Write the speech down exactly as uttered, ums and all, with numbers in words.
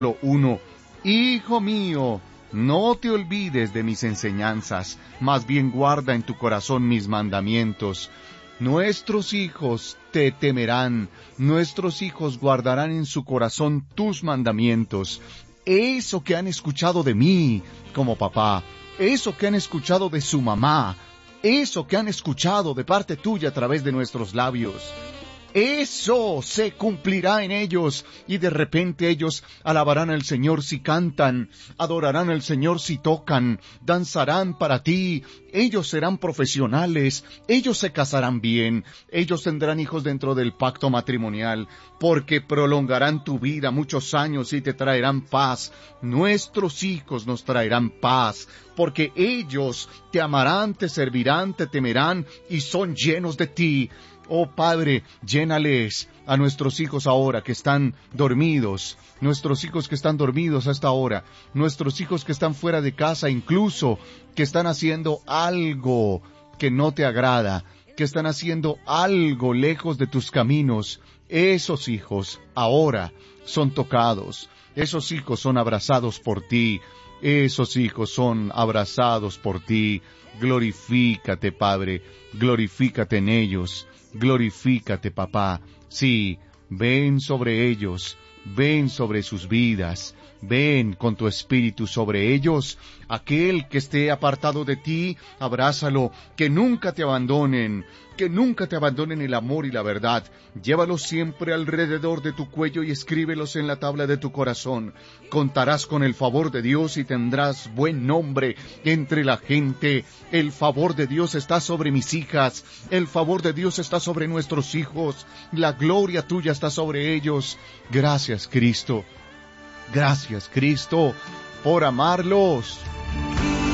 uno. Hijo mío, no te olvides de mis enseñanzas, más bien guarda en tu corazón mis mandamientos. Nuestros hijos te temerán, nuestros hijos guardarán en su corazón tus mandamientos. Eso que han escuchado de mí como papá, eso que han escuchado de su mamá, eso que han escuchado de parte tuya a través de nuestros labios. Eso se cumplirá en ellos, y de repente ellos alabarán al Señor si cantan, adorarán al Señor si tocan, danzarán para ti, ellos serán profesionales, ellos se casarán bien, ellos tendrán hijos dentro del pacto matrimonial, porque prolongarán tu vida muchos años y te traerán paz. Nuestros hijos nos traerán paz, porque ellos te amarán, te servirán, te temerán y son llenos de ti. Oh Padre, llénales a nuestros hijos ahora que están dormidos, nuestros hijos que están dormidos a esta hora, nuestros hijos que están fuera de casa, incluso que están haciendo algo que no te agrada, que están haciendo algo lejos de tus caminos. Esos hijos ahora son tocados, esos hijos son abrazados por ti, esos hijos son abrazados por ti. Glorifícate, Padre, glorifícate en ellos. Glorifícate, papá. Sí, ven sobre ellos, ven sobre sus vidas, ven con tu espíritu sobre ellos. Aquel que esté apartado de ti, abrázalo, que nunca te abandonen, que nunca te abandonen el amor y la verdad. Llévalos siempre alrededor de tu cuello y escríbelos en la tabla de tu corazón. Contarás con el favor de Dios y tendrás buen nombre entre la gente. El favor de Dios está sobre mis hijas, el favor de Dios está sobre nuestros hijos, la gloria tuya está sobre ellos. Gracias, Cristo. Gracias, Cristo, por amarlos.